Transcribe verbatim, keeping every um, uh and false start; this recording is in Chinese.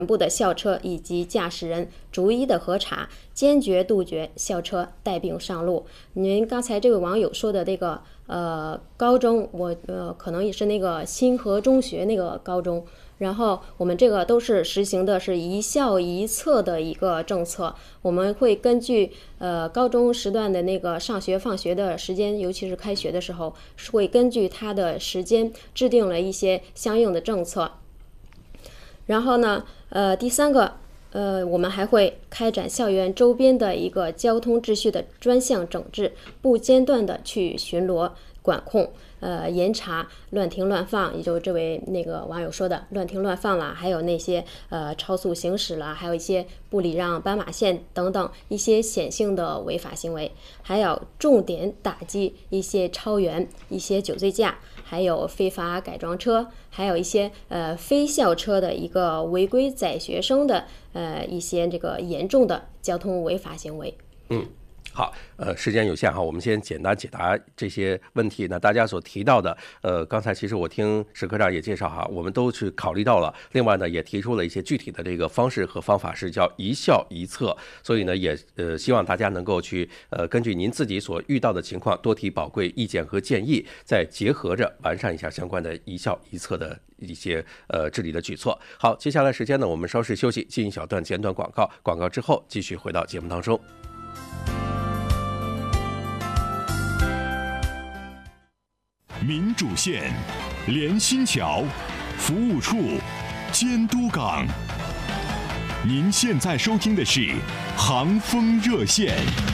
部的校车以及驾驶人逐一的核查，坚决杜绝校车带病上路。您刚才这位网友说的这个呃高中，我呃可能也是那个新河中学那个高中，然后我们这个都是实行的是一校一策的一个政策，我们会根据呃高中时段的那个上学放学的时间，尤其是开学的时候，是会根据它的时间制定了一些相应的政策。然后呢，呃，第三个，呃，我们还会开展校园周边的一个交通秩序的专项整治，不间断的去巡逻管控，呃，严查乱停乱放，也就是这位那个网友说的乱停乱放啦，还有那些呃超速行驶啦，还有一些不礼让斑马线等等一些显性的违法行为，还有重点打击一些超员、一些酒醉驾，还有非法改装车，还有一些呃非校车的一个违规载学生的呃一些这个严重的交通违法行为。 嗯。好，呃，时间有限哈，我们先简单解答这些问题。那大家所提到的，呃，刚才其实我听史科长也介绍哈，我们都去考虑到了。另外呢，也提出了一些具体的这个方式和方法，是叫一校一策。所以呢，也呃希望大家能够去呃根据您自己所遇到的情况，多提宝贵意见和建议，再结合着完善一下相关的一校一策的一些呃治理的举措。好，接下来时间呢，我们稍事休息，进一小段简短广告，广告之后继续回到节目当中。 民主线、连心桥、服务处、监督岗。您现在收听的是航风热线。